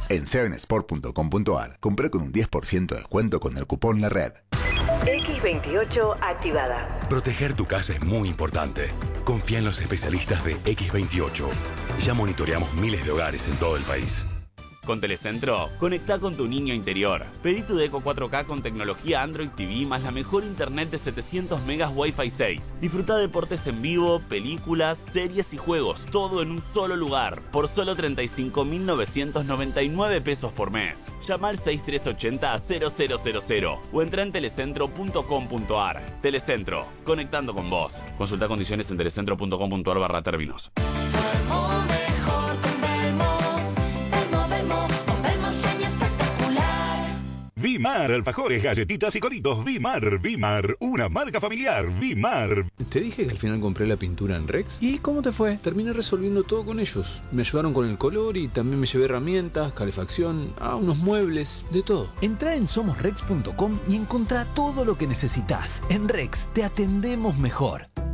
En 7sport.com.ar, compré con un 10% de descuento con el cupón La Red. X28 activada. Proteger tu casa es muy importante. Confía en los especialistas de X28. Ya monitoreamos miles de hogares en todo el país. Con Telecentro, conecta con tu niño interior. Pedí tu Deco 4K con tecnología Android TV más la mejor internet de 700 megas Wi-Fi 6. Disfruta deportes en vivo, películas, series y juegos, todo en un solo lugar, por solo 35.999 pesos por mes. Llama al 6380-0000 o entra en telecentro.com.ar. Telecentro, conectando con vos. Consulta condiciones en telecentro.com.ar/términos. Vimar, alfajores, galletitas y coritos. Vimar, una marca familiar. Vimar. Te dije que al final compré la pintura en Rex. ¿Y cómo te fue? Terminé resolviendo todo con ellos. Me ayudaron con el color y también me llevé herramientas, calefacción, unos muebles, de todo. Entrá en somosrex.com y encontrá todo lo que necesitas. En Rex te atendemos mejor.